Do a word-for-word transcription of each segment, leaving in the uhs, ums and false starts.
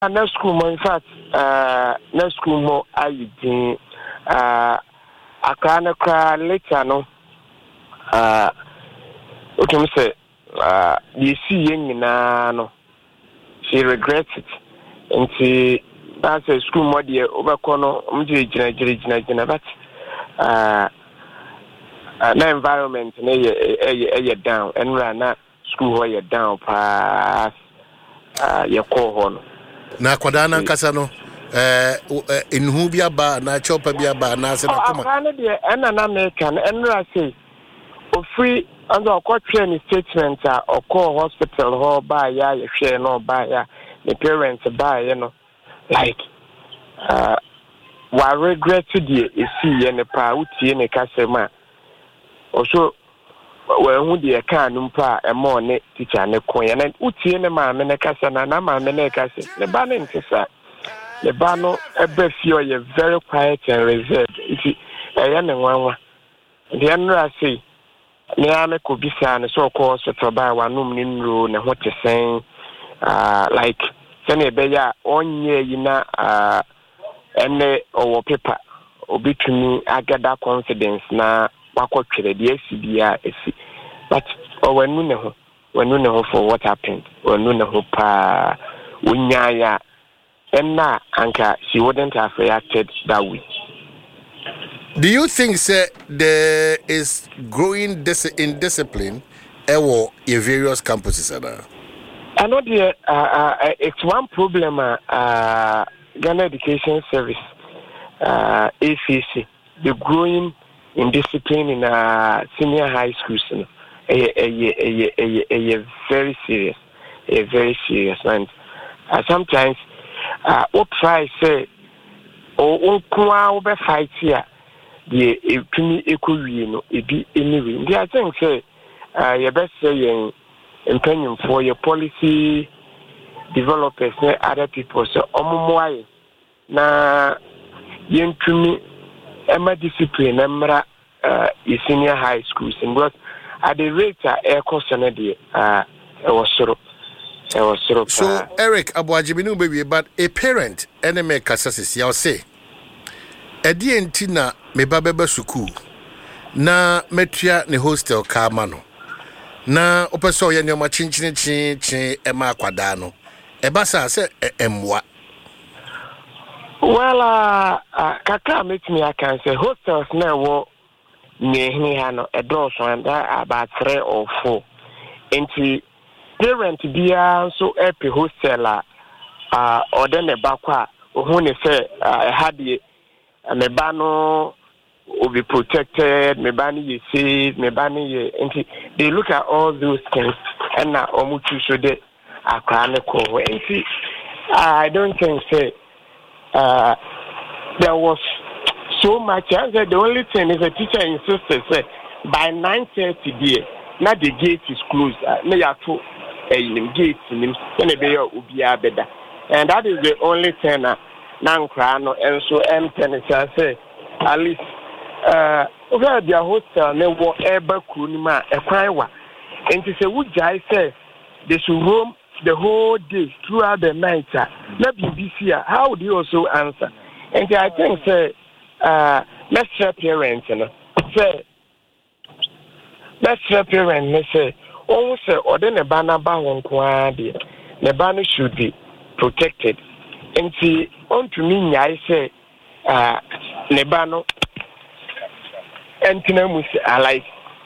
na school mo in fact uh na school mo ayidin uh akana kra later no uh otum say uh you see nyina no she regrets it nti that's a school mo de obekọ no mje gina gina gina gina but uh uh na environment na ye ye down enra na school ho ye down pass uh ye call ho no na kwada na nkasa no eh enhu bia ba na chopa bia ba na se na kuma akana de ena na American enra say ofri ando okotwe ni statement a okọ hospital ho ba ya ye hwe no ba ya the parents ba ya no like uh wa regret the esi ye ne pa utie ne kasema also we hu de ka anu pa e mo ne teacher ne kon ya na utie ne ma me ne kasa na na ma me ne kasa ne ba ne ntisa ne ba no ebe fie ye very quiet and reserved iti e ya ne nwanwa de anra say ne ame ko bisa ne so ko so to ba wa num ni nro ne ho tesen uh like sene be ya onye yina uh ene owo paper obitumi agada confidence na wakotwere de esi bia esi but owanu ne ho wanu ne ho for what happened wanu ne ho pa unyaya enna anka she wouldn't have reacted that way. Do you think say there is growing dis- indiscipline ewo in various campuses ada? I know the uh, uh, it's one problem uh, uh Ghana Education Service uh A C C the growing indiscipline in uh senior high schools you know, a, a, a, a, a, a very serious a very serious and uh, sometimes uh what try say o kwa o be fight here the epini ekowie no ebi anyway the I think say uh you best say yen impenium for your policy developers and other people so omumwai na yentumi ema discipline emra uh senior high schools and because at the rate air cost na dey uh it was sort of it was sort of so uh, Eric Abuajibinu baby but a parent enemy kasasi ya say edi enti na me babeba school na metua ne hostel ka ma no na opeso ye ne ma chinchini chin chin e ma kwada no e ba sa se emwa well uh, uh kaka metimi aka say hostels na wo ne ha no e do so and about three or four enti parent bia so epi hostel a uh ode ne bakwa ohun ne say e ha de me ba no will be protected, me bani ye safe, me bani ye enti they look at all those things and na omuchu so de akwane ko enti I don't think say uh there was so much as the only thing is the teacher insisted say by nine thirty there na the gate is closed na ya to eh gate nim na be ya obi abeda and that is the only thing na nkra no enso empty say at least uh over their hostel ne wo eba kunima ekwanwa enti say wo jai say they should roam the whole day throughout the night na B B C how would you also answer and I think say uh let's say parents you know say let's say parents ne say oh say ode ne ba na ba won kwa de ne ba no should be protected enti on to me nyai say uh ne ba no entina musi alike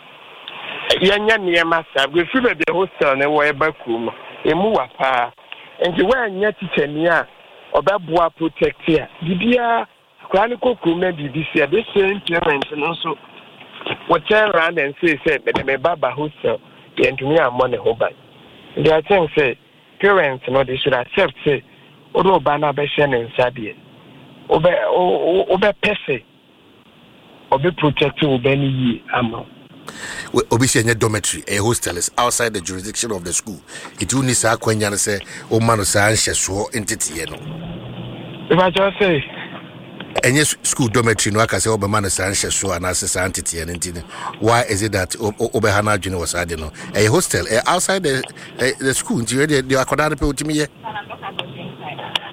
yanya niema sa we fi be the hostel ne wo eba kum emu wa pa enti we nya teacher ni a obeboa protect ya bibia kwa ni kokum na bibisi a the same parent no so we turn around and say say me baba hostel yentumi ammo ne ho ban and I think say parents no they should accept say odo ba na be hye ne nsa de obe obe pese obe protect obeni yi ama obi se nya dormitory a hostel is outside the jurisdiction of the school it will need sa kwanya ne se o ma no sa nhye so entity ye no if I just say any school dormitory no aka se o be ma no sa nhye so ana se sa entity ye entity why is it that obe hana adwene was ade no a hostel a outside the uh, the school nti the akoda pe otimi ye